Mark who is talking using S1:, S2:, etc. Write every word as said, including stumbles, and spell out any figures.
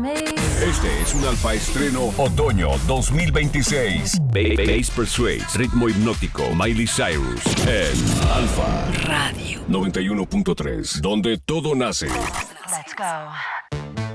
S1: Este es un Alfa Estreno Otoño dos mil veintiséis. Bass Persuade, ritmo hipnótico, Miley Cyrus en Alfa
S2: Radio
S1: noventa y uno punto tres, donde todo nace.
S2: Let's go.